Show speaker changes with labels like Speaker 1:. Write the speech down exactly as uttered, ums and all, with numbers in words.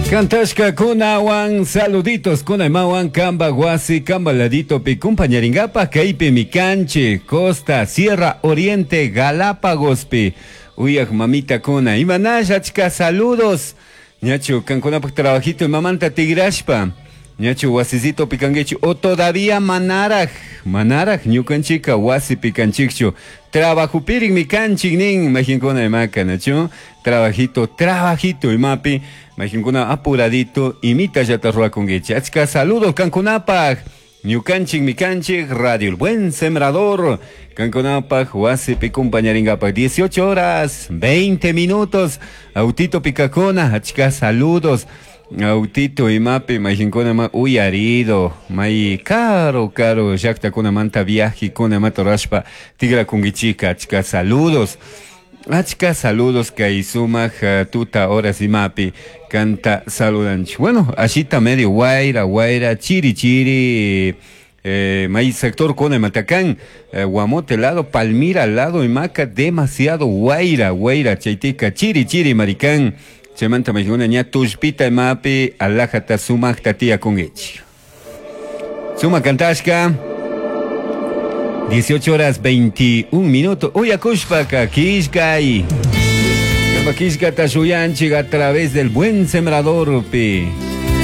Speaker 1: Cantashka kunawan, saluditos kunaimawan, kamba guasi, kamba ladito pi compañeringapa, kaipi micanche, costa, sierra, oriente, Galápagos pi, uyak mamita kuna, imanashachka, saludos, ñacho, canconapak trabajito, mamanta tigrashpa, ñacho, wasisito picanguecho, o todavía manaraj, manaraj, ñucanchica, wasi picanchicho, trabajo pirik micanchik nin, majincona de maca, nacho, trabajito, trabajito, y mapi, Majincuna apuradito, imita yatarroa con gueche. Achka, saludos, Cancunapac, Ñucanchik, Micanchik, Radio El Buen Sembrador, Cancunapac, Huasipi, compañeringapac, dieciocho horas, veinte minutos, Autito Picacona, Achka, saludos, Autito y mape, Majincuna ma uyarido, May caro, caro, Jacta con manta viaje, con matorashpa, Tigra con guichica, Achka, saludos. Achka, saludos, Kaizuma, tuta, horas y mapi, canta, saludanch. Bueno, ashita medio guaira, guaira, chiri, chiri, eh, maíz sector con el Matacán, eh, Guamote lado, Palmira lado y maca, demasiado guaira, guaira, chaitica, chiri, chiri, maricán, chemanta mejuna, ña, tushpita y mapi, alajata, suma, tatia con echi. Suma, cantashka. dieciocho horas veintiún minutos. Uy, Akushpaka, Kishkai. Kishka Tashuyanchik a través del Buen Sembrador, pi.